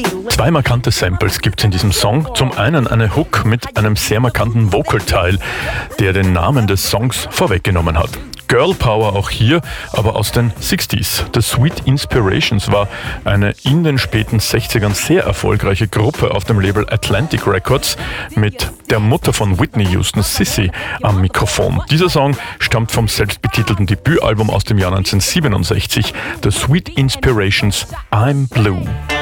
Zwei markante Samples gibt es in diesem Song. Zum einen eine Hook mit einem sehr markanten Vocal-Teil, der den Namen des Songs vorweggenommen hat. Girl Power auch hier, aber aus den 60s. The Sweet Inspirations war eine in den späten 60ern sehr erfolgreiche Gruppe auf dem Label Atlantic Records mit der Mutter von Whitney Houston, Sissy, am Mikrofon. Dieser Song stammt vom selbstbetitelten Debütalbum aus dem Jahr 1967, The Sweet Inspirations, I'm Blue.